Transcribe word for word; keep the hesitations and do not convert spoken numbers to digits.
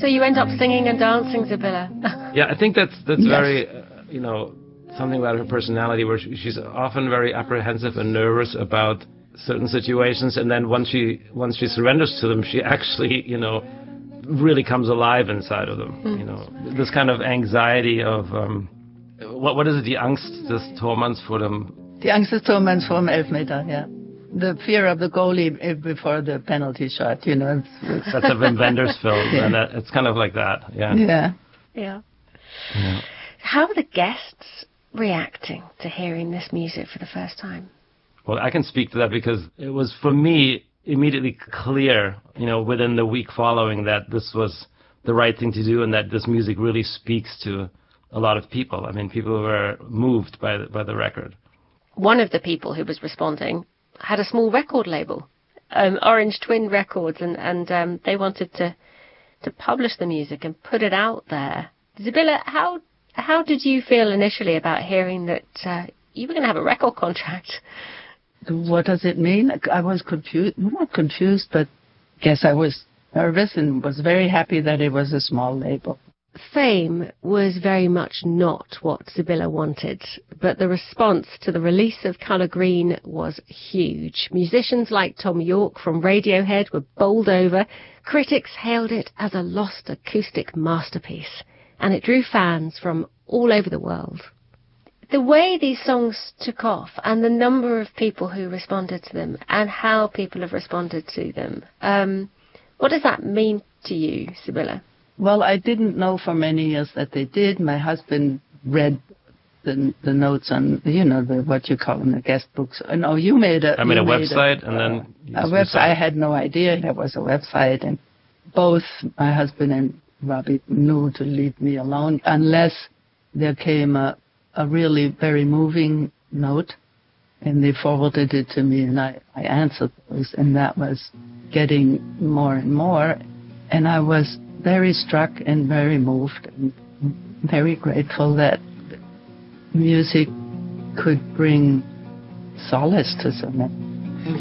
So you end up singing and dancing, Sibylle. Yeah, I think that's that's Yes. very, uh, you know, something about her personality, where she, she's often very apprehensive and nervous about certain situations, and then once she once she surrenders to them, she actually, you know, really comes alive inside of them. Mm. You know, this kind of anxiety of um, what what is it? Die Angst des Tormanns vor dem. Die Angst des Tormanns vor dem Elfmeter. Yeah. The fear of the goalie before the penalty shot, you know. That's a Wim Wenders film, yeah. And that, it's kind of like that, yeah. Yeah. Yeah. Yeah. How are the guests reacting to hearing this music for the first time? Well, I can speak to that because it was, for me, immediately clear, you know, within the week following that this was the right thing to do and that this music really speaks to a lot of people. I mean, people were moved by the, by the record. One of the people who was responding had a small record label, um, Orange Twin Records, and, and um, they wanted to to publish the music and put it out there. Sibylle, how how did you feel initially about hearing that uh, you were going to have a record contract? What does it mean? I was confused, not confused, but I guess I was nervous and was very happy that it was a small label. Fame was very much not what Sibylle wanted, but the response to the release of Colour Green was huge. Musicians like Thom Yorke from Radiohead were bowled over. Critics hailed it as a lost acoustic masterpiece, and it drew fans from all over the world. The way these songs took off and the number of people who responded to them and how people have responded to them, um, what does that mean to you, Sibylle? Well, I didn't know for many years that they did. My husband read the the notes on, you know, the what you call them, the guest books. Oh, no, you made a... I made a made website, a, and then... A website. I had no idea there was a website, and both my husband and Robbie knew to leave me alone unless there came a, a really very moving note, and they forwarded it to me, and I, I answered those, and that was getting more and more, and I was very struck and very moved and very grateful that music could bring solace to so many